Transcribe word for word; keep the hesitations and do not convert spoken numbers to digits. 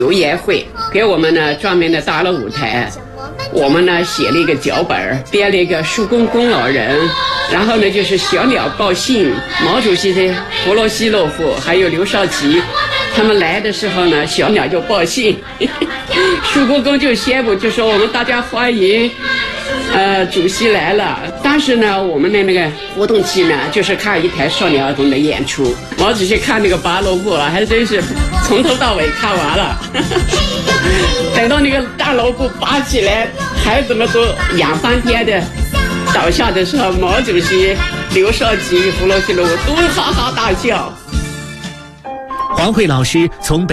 游园会给我们呢专门的搭了舞台，我们呢写了一个脚本，编了一个叔公公老人，然后呢就是小鸟报信，毛主席的弗洛西洛夫还有刘少奇，他们来的时候呢，小鸟就报信，叔公公就宣布就说我们大家欢迎。呃，主席来了。当时呢，我们的那个活动期呢，就是看一台少年儿童的演出。毛主席看那个拔萝卜啊，还真是从头到尾看完了。等到那个大萝卜拔起来，孩子们都仰翻天的倒下的时候，毛主席、刘少奇、弗洛西洛夫都哈哈大笑。 黄慧老师从北